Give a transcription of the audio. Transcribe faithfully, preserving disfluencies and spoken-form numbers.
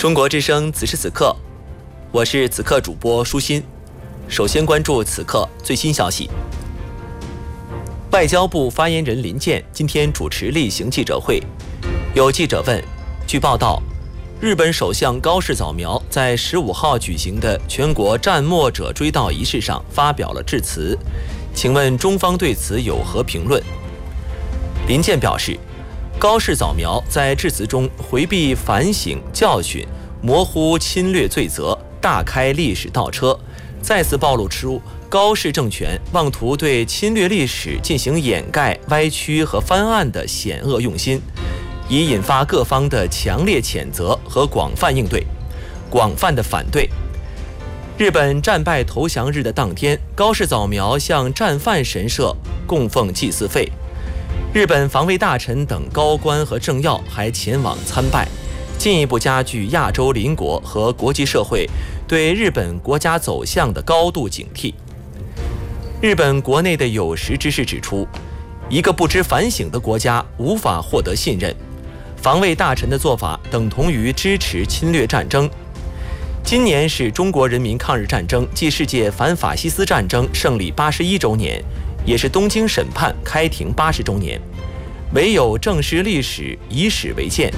中国之声此时此刻，我是此刻主播舒心。首先关注此刻最新消息。外交部发言人林健今天主持例行记者会，有记者问：据报道，日本首相高市早苗在十五号举行的全国战没者追悼仪式上发表了致辞，请问中方对此有何评论？林健表示，高市早苗在致辞中回避反省教训，模糊侵略罪责，大开历史倒车，再次暴露出高市政权妄图对侵略历史进行掩盖、歪曲和翻案的险恶用心，已引发各方的强烈谴责和广泛应对、广泛的反对。日本战败投降日的当天，高市早苗向战犯神社供奉祭祀费。日本防卫大臣等高官和政要还前往参拜，进一步加剧亚洲邻国和国际社会对日本国家走向的高度警惕。日本国内的有识之士指出，一个不知反省的国家无法获得信任，防卫大臣的做法等同于支持侵略战争。今年是中国人民抗日战争暨世界反法西斯战争胜利八十一周年，也是东京审判开庭八十周年。唯有正视历史，以史为鉴，